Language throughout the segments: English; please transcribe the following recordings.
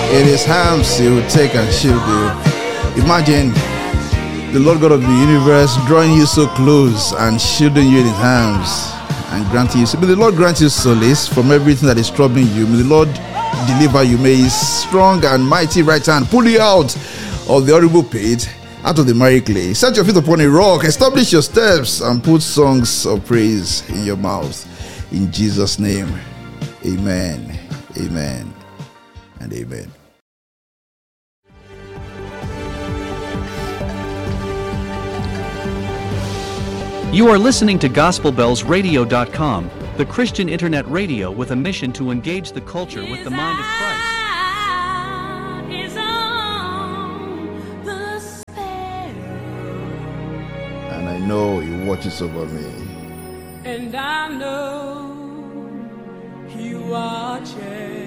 In his hands he will take and shield you. Imagine the Lord God of the universe drawing you so close and shielding you in his hands and granting you. May the Lord grant you solace from everything that is troubling you. May the Lord deliver you. May his strong and mighty right hand pull you out of the horrible pit, out of the miry clay. Set your feet upon a rock, establish your steps, and put songs of praise in your mouth. In Jesus' name, amen, amen, and amen. You are listening to GospelBellsRadio.com, the Christian internet radio with a mission to engage the culture with the mind of Christ. And I know he watches over me. And I know he watches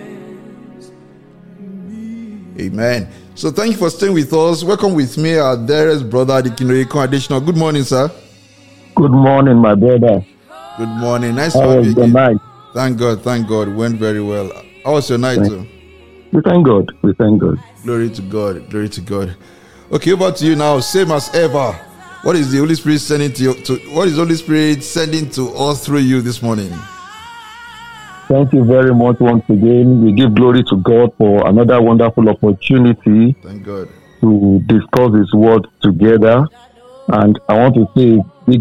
me. Amen. So thank you for staying with us. Welcome with me, our dearest brother, Adikinoye Additional. Good morning, sir. Good morning, my brother. Good morning. Nice to have you again. Night? Thank God. It went very well. How was your night, too? We thank God. Glory to God. Okay, over to you now. Same as ever. What is the Holy Spirit sending to you? What is the Holy Spirit sending to us through you this morning? Thank you very much once again. We give glory to God for another wonderful opportunity. Thank God. To discuss His word together. And I want to say good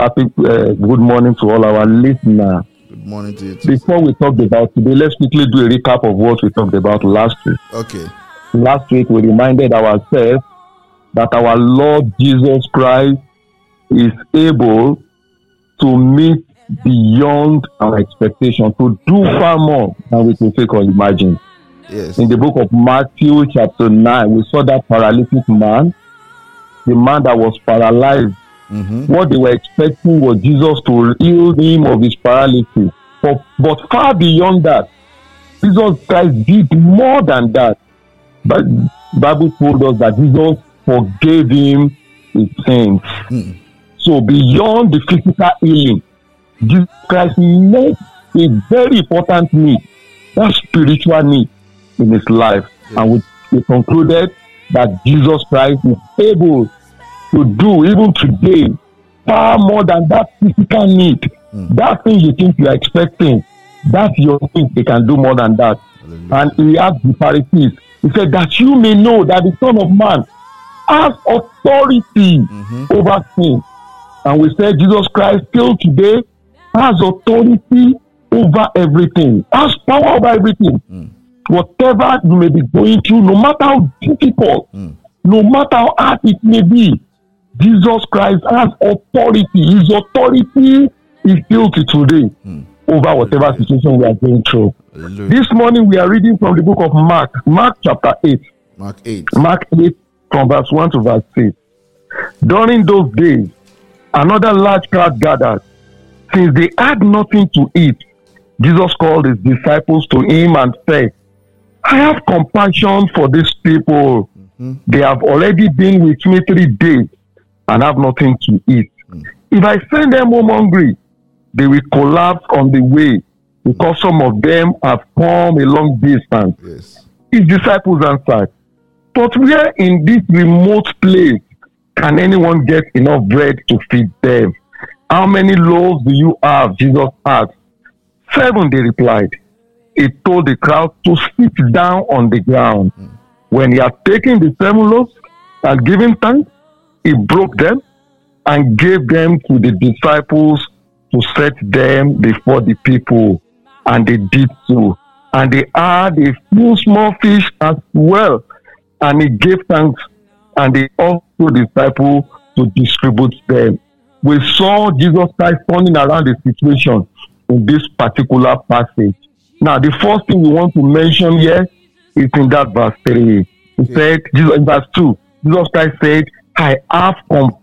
morning to all our listeners. Good morning to you too. Before we talk about today, let's quickly do a recap of what we talked about last week. Okay. Last week we reminded ourselves that our Lord Jesus Christ is able to meet beyond our expectation, to do far more than we could think or imagine. Yes. In the book of Matthew chapter 9, we saw that paralytic man, the man that was paralyzed. What they were expecting was Jesus to heal him of his paralysis. But far beyond that, Jesus Christ did more than that. But the Bible told us that Jesus forgave him his sins. So beyond the physical healing, Jesus Christ met a very important need, that spiritual need in his life. Yes. And we concluded that Jesus Christ is able to do, even today, far more than that physical need. That thing you think you are expecting, that's your thing. They can do more than that. Hallelujah. And he asked the Pharisees, he said, that you may know that the Son of Man has authority over sin. And we said Jesus Christ still today has authority over everything, has power over everything. Whatever you may be going through, no matter how difficult, no matter how hard it may be, Jesus Christ has authority. His authority is still today over whatever situation we are going through. Hallelujah. This morning we are reading from the book of Mark chapter 8. Mark 8 from verse 1 to verse 6. During those days, another large crowd gathered. Since they had nothing to eat, Jesus called his disciples to him and said, I have compassion for these people. They have already been with me 3 days and have nothing to eat. If I send them home hungry, they will collapse on the way because some of them have come a long distance. Yes. His disciples answered, but where in this remote place can anyone get enough bread to feed them? How many loaves do you have? Jesus asked. 7, they replied. He told the crowd to sit down on the ground. When he had taken the 7 loaves and given thanks, he broke them and gave them to the disciples to set them before the people. And they did so. And they had a few small fish as well. And he gave thanks, and they also disciples to distribute them. We saw Jesus Christ turning around the situation in this particular passage. Now, the first thing we want to mention here is in that verse 3. He said, Jesus, in verse 2, Jesus Christ said, I have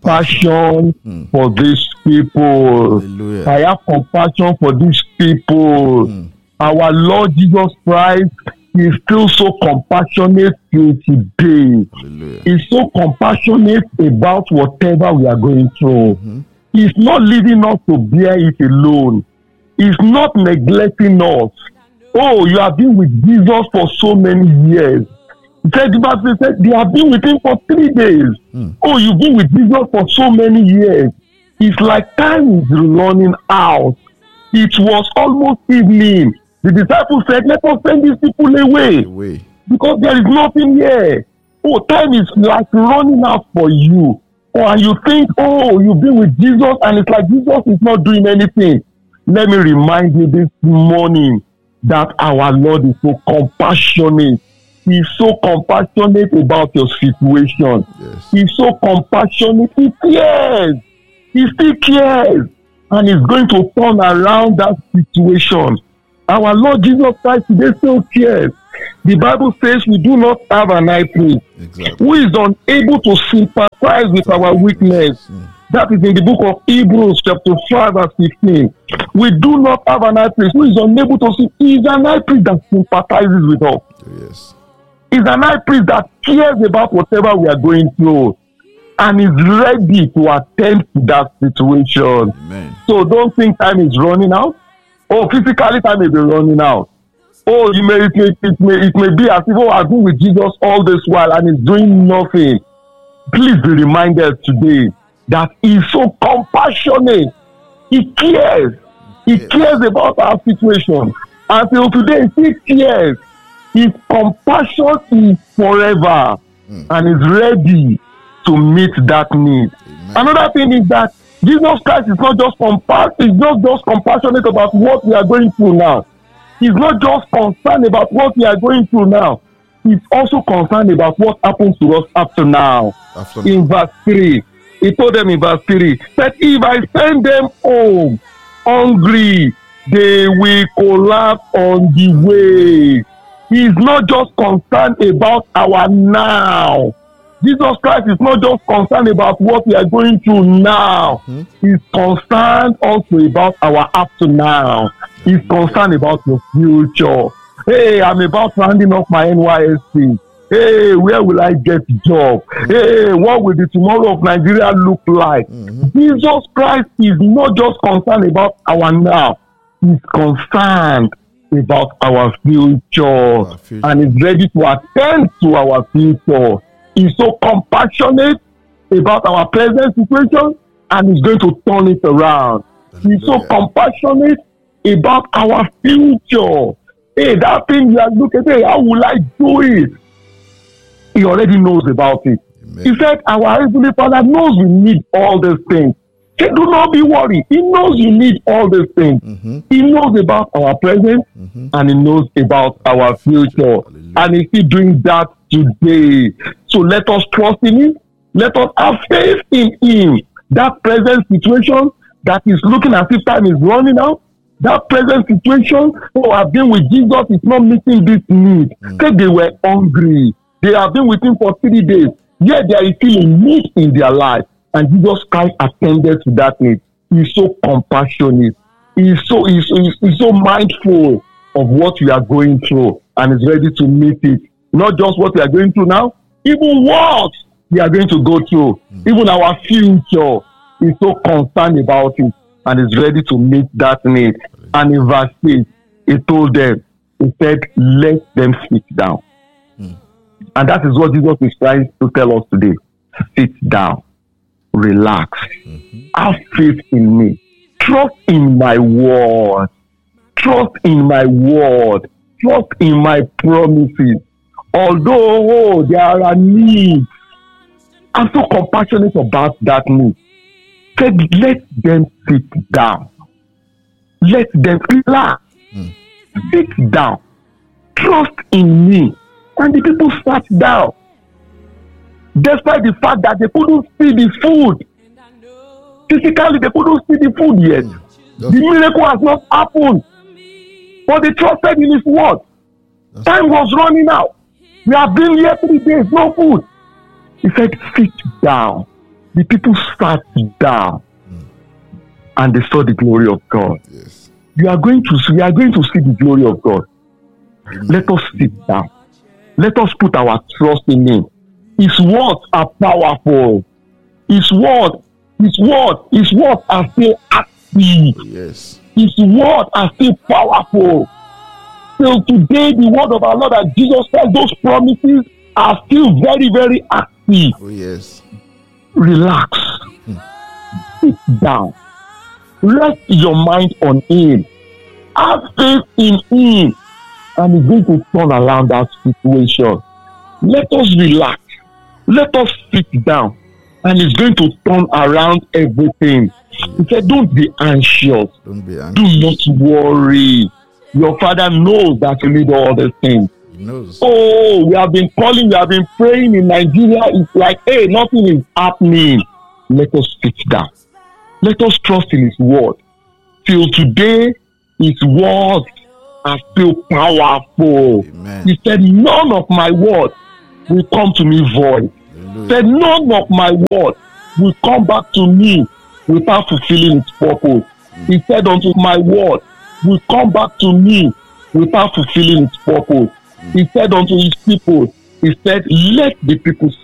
compassion for these people. Hallelujah. I have compassion for these people. Our Lord Jesus Christ is still so compassionate till today. Hallelujah. He's so compassionate about whatever we are going through. He's not leaving us to bear it alone. He's not neglecting us. Oh, you have been with Jesus for so many years. The verse said they have been with him for 3 days. Oh, you've been with Jesus for so many years. It's like time is running out. It was almost evening. The disciples said, let us send these people away. Because there is nothing here. Oh, time is like running out for you. Oh, and you think, oh, you've been with Jesus and it's like Jesus is not doing anything. Let me remind you this morning that our Lord is so compassionate. He's so compassionate about your situation. Yes. He's so compassionate. He cares. He still cares. And he's going to turn around that situation. Our Lord Jesus Christ today still cares. The Bible says we do not have an high priest who is unable to sympathize with our weakness. That is in the book of Hebrews chapter 5 verse 15. We do not have an high priest who is unable to see. He is an high priest that sympathizes with us. Yes. He's an high priest that cares about whatever we are going through and is ready to attend to that situation. Amen. So don't think time is running out. Oh, physically time may be running out. Oh, it may be as if I've been with Jesus all this while and he's doing nothing. Please be reminded today that he's so compassionate. He cares. He cares about our situation. Until today, he cares. His compassion is forever and is ready to meet that need. Amen. Another thing is that Jesus Christ is not just compassionate about what we are going through now. He's not just concerned about what we are going through now. He's also concerned about what happens to us after now. In verse 3, he told them in verse 3 that if I send them home hungry, they will collapse on the way. He's not just concerned about our now. Jesus Christ is not just concerned about what we are going through now. He's concerned also about our after now. He's concerned about your future. Hey, I'm about rounding off my NYSC. Hey, where will I get a job? Hey, what will the tomorrow of Nigeria look like? Jesus Christ is not just concerned about our now. He's concerned about our future. And is ready to attend to our future. He's so compassionate about our present situation and he's going to turn it around. He's so compassionate about our future. Hey, that thing you are looking at, how will I do it? He already knows about it. Amen. He said, our Heavenly Father knows we need all these things. Say, do not be worried. He knows you need all these things. He knows about our present and he knows about our future. And he's still doing that today. So let us trust in him. Let us have faith in him. That present situation that is looking as if time is running out, that present situation, oh, I've been with Jesus, is not meeting this need. Say they were hungry. They have been with him for 3 days. Yet there is still a need in their life. And Jesus Christ attended to that need. He's so compassionate. He's so mindful of what we are going through and is ready to meet it. Not just what we are going through now, even what we are going to go through, even our future. He's so concerned about it and is ready to meet that need. And in verse 6, he told them, he said, let them sit down. And that is what Jesus is trying to tell us today. Sit down. Relax. Have faith in me. Trust in my word. Trust in my word. Trust in my promises. Although there are needs, I'm so compassionate about that need. Said, let them sit down. Let them relax. Sit down. Trust in me. And the people sat down. Despite the fact that they couldn't see the food. Physically, they couldn't see the food yet. The miracle has not happened. But they trusted in his word. Time was running out. We have been here 3 days, no food. He said, sit down. The people sat down. And they saw the glory of God. Yes. We are going to see the glory of God. Let us sit down. Let us put our trust in him. His words are powerful. His words are still active. Yes. His words are still powerful. Till today, the word of our Lord and Jesus Christ, those promises are still very, very active. Oh, yes. Relax. Sit down. Rest your mind on Him. Have faith in Him. And He's going to turn around that situation. Let us relax. Let us sit down. And He's going to turn around everything. He said, don't be anxious. Don't be anxious. Do not worry. Your Father knows that you need all these things. He knows. Oh, we have been calling, we have been praying in Nigeria. It's like, hey, nothing is happening. Let us sit down. Let us trust in His word. Till today, His word are still powerful. Amen. He said, none of my words will come to me void. Hallelujah. Said, none of my words will come back to me without fulfilling its purpose. He said, unto my word will come back to me without fulfilling its purpose. He said unto His people, He said, let the people